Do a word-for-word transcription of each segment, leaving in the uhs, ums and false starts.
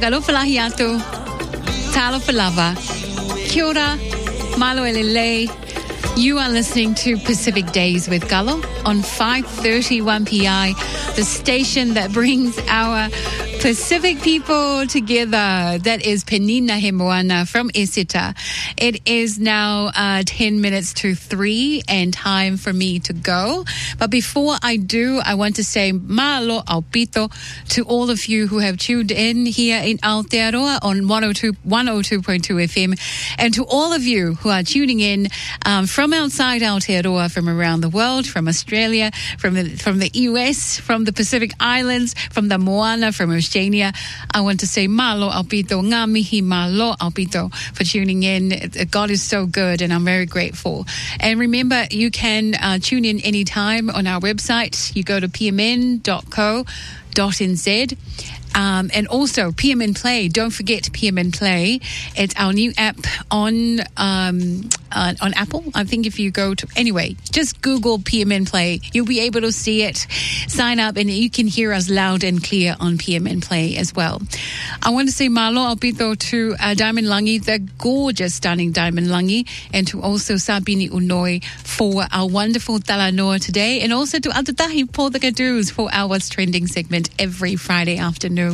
Tagalofalahi atu. Talofalava. Kia ora. Malo elele. You are listening to Pacific Days with Galo on five thirty-one P I, the station that brings our Pacific people together. That is Penina Hemoana from Isita. It is now uh, ten minutes to three and time for me to go. But before I do, I want to say Malo Aupito to all of you who have tuned in here in Aotearoa on one oh two point two F M, and to all of you who are tuning in um, from outside Aotearoa, from around the world, from Australia, from the, from the U S, from the Pacific Islands, from the Moana, from Oceania. I want to say Malo Aupito, ngā mihi malo Aupito for tuning in. God is so good and I'm very grateful. And remember, you can uh, tune in anytime on our website. You go to p m n dot co dot n z. Um, and also P M N Play. Don't forget P M N Play. It's our new app on um, uh, on Apple. I think if you go to anyway, just Google P M N Play. You'll be able to see it. Sign up, and you can hear us loud and clear on P M N Play as well. I want to say malo aupito to uh, Diamond Langi, the gorgeous, stunning Diamond Langi, and to also Sabini Unoi for our wonderful Talanoa today, and also to Atatahi Paul the Kadoos for our What's Trending segment every Friday afternoon.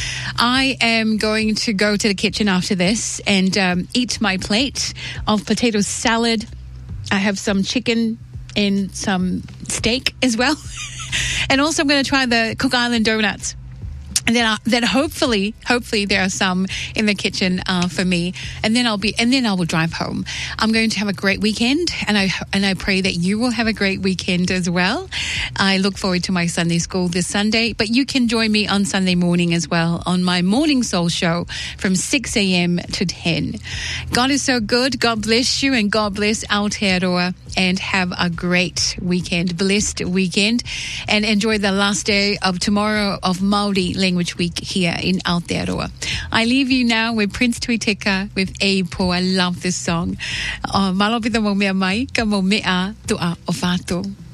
I am going to go to the kitchen after this and um, eat my plate of potato salad. I have some chicken and some steak as well. And also I'm going to try the Cook Island donuts. And then, I, then hopefully, hopefully there are some in the kitchen uh, for me. And then I'll be, and then I will drive home. I'm going to have a great weekend, and I and I pray that you will have a great weekend as well. I look forward to my Sunday school this Sunday, but you can join me on Sunday morning as well on my Morning Soul show from six a.m. to ten. God is so good. God bless you, and God bless Aotearoa. And have a great weekend, blessed weekend, and enjoy the last day of tomorrow of Māori Language Week here in Aotearoa. I leave you now with Prince Tuiteka with Eipo. I love this song. Uh, Malopita mo mea mai, ka mo mea tua o whātou.